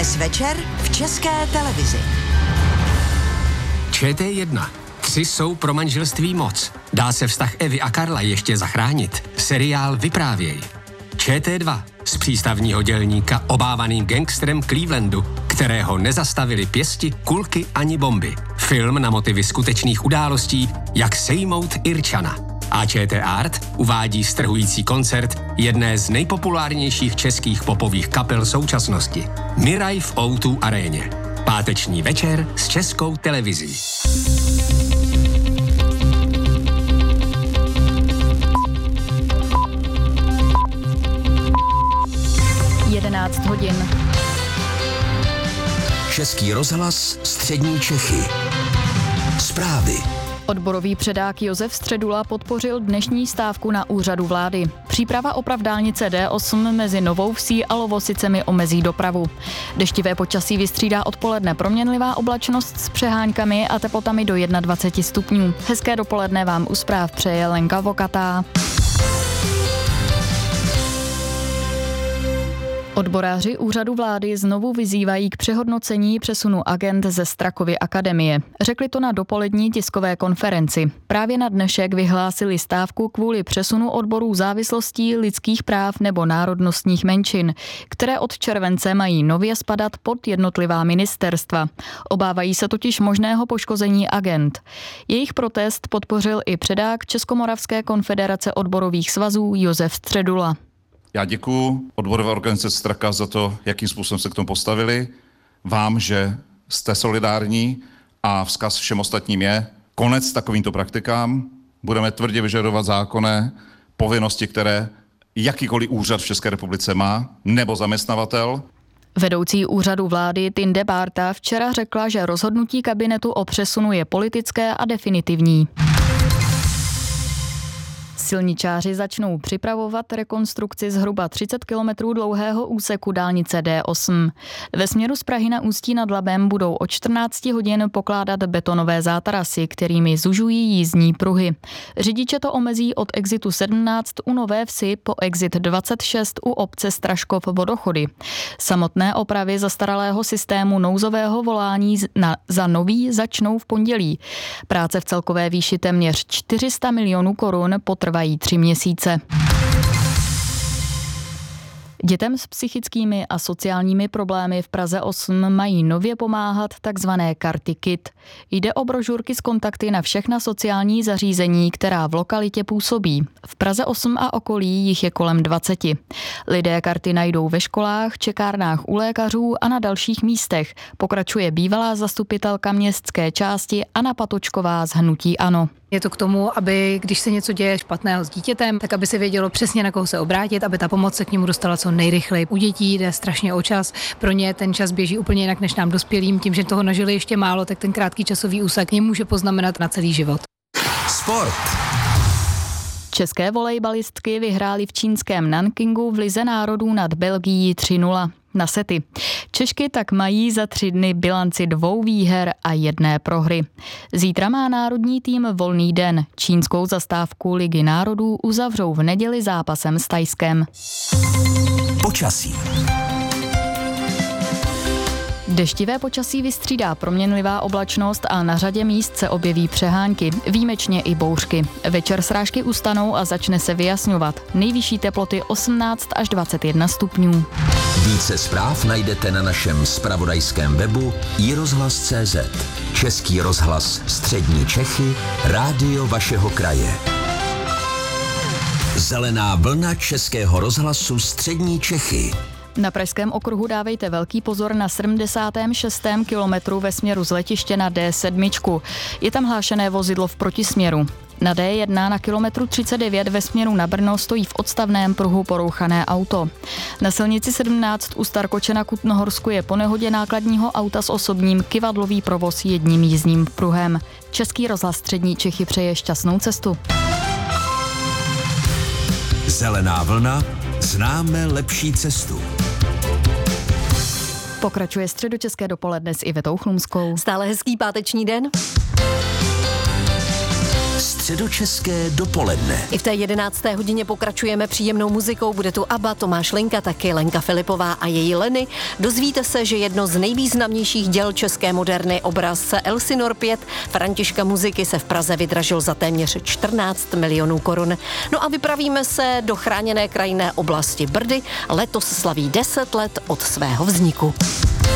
Dnes večer v České televizi. ČT1. 3 jsou pro manželství moc. Dá se vztah Evy a Karla ještě zachránit? Seriál Vyprávěj. ČT2. Z přístavního dělníka obávaným gangsterem Clevelandu, kterého nezastavili pěsti, kulky ani bomby. Film na motivy skutečných událostí, jak sejmout Irčana. A ČT Art uvádí strhující koncert jedné z nejpopulárnějších českých popových kapel současnosti. Miraj v O2 aréně. Páteční večer s Českou televizí. hodin. Český rozhlas, střední Čechy. Zprávy. Odborový předák Josef Středula podpořil dnešní stávku na úřadu vlády. Příprava oprav dálnice D8 mezi Novou Vsí a Lovosicemi omezí dopravu. Deštivé počasí vystřídá odpoledne proměnlivá oblačnost s přeháňkami a teplotami do 21 stupňů. Hezké dopoledne vám u zpráv přeje Lenka Vokatá. Odboráři úřadu vlády znovu vyzývají k přehodnocení přesunu agend ze Strakovy akademie. Řekli to na dopolední tiskové konferenci. Právě na dnešek vyhlásili stávku kvůli přesunu odborů závislostí, lidských práv nebo národnostních menšin, které od července mají nově spadat pod jednotlivá ministerstva. Obávají se totiž možného poškození agend. Jejich protest podpořil i předák Českomoravské konfederace odborových svazů Josef Středula. Já děkuju odborové organizace Straka za to, jakým způsobem se k tomu postavili. Vám, že jste solidární, a vzkaz všem ostatním je konec takovýmto praktikám. Budeme tvrdě vyžadovat zákonné povinnosti, které jakýkoliv úřad v České republice má, nebo zaměstnavatel. Vedoucí úřadu vlády Tinde Bárta včera řekla, že rozhodnutí kabinetu o přesunu je politické a definitivní. Silničáři začnou připravovat rekonstrukci zhruba 30 kilometrů dlouhého úseku dálnice D8. Ve směru z Prahy na Ústí nad Labem budou od 14 hodin pokládat betonové zátarasy, kterými zužují jízdní pruhy. Řidiče to omezí od exitu 17 u Nové Vsi po exit 26 u obce Straškov Vodochody. Samotné opravy zastaralého systému nouzového volání za nový začnou v pondělí. Práce v celkové výši téměř 400 milionů korun potrvají 3 měsíce. Dětem s psychickými a sociálními problémy v Praze 8 mají nově pomáhat takzvané karty KID. Jde o brožurky s kontakty na všechna sociální zařízení, která v lokalitě působí. V Praze 8 a okolí jich je kolem 20. Lidé karty najdou ve školách, čekárnách u lékařů a na dalších místech, pokračuje bývalá zastupitelka městské části Anna Patočková z hnutí ANO. Je to k tomu, aby když se něco děje špatného s dítětem, tak aby se vědělo přesně, na koho se obrátit, aby ta pomoc se k němu dostala co nejrychleji. U dětí jde strašně o čas, pro ně ten čas běží úplně jinak než nám dospělým, tím, že toho nažili ještě málo, tak ten krátký časový úsek jim může poznamenat na celý život. Sport. České volejbalistky vyhrály v čínském Nankingu v Lize národů nad Belgií 3-0 na sety. Češky tak mají za 3 dny bilanci 2 výher a 1 prohry. Zítra má národní tým volný den. Čínskou zastávku Ligy národů uzavřou v neděli zápasem s Thajskem. Počasí. Deštivé počasí vystřídá proměnlivá oblačnost a na řadě míst se objeví přehánky, výjimečně i bouřky. Večer srážky ustanou a začne se vyjasňovat. Nejvyšší teploty 18 až 21 stupňů. Více zpráv najdete na našem zpravodajském webu iRozhlas.cz. Český rozhlas střední Čechy, rádio vašeho kraje. Zelená vlna Českého rozhlasu střední Čechy. Na Pražském okruhu dávejte velký pozor na 76. kilometru ve směru z letiště na D7. Je tam hlášené vozidlo v protisměru. Na D1 na kilometru 39 ve směru na Brno stojí v odstavném pruhu porouchané auto. Na silnici 17 u Starkoče na Kutnohorsku je po nehodě nákladního auta s osobním kyvadlový provoz jedním jízdním pruhem. Český rozhlas střední Čechy přeje šťastnou cestu. Zelená vlna, známe lepší cestu. Pokračuje středočeské dopoledne s Ivetou Chlumskou. Stále hezký páteční den. Středočeské dopoledne. I v té 11. hodině pokračujeme příjemnou muzikou. Bude tu ABBA, Tomáš Linka, taky Lenka Filipová a její Leny. Dozvíte se, že jedno z nejvýznamnějších děl české moderny, obraz Elsinor 5 Františka Muziky, se v Praze vydražil za téměř 14 milionů korun. No a vypravíme se do chráněné krajinné oblasti Brdy. Letos slaví 10 let od svého vzniku.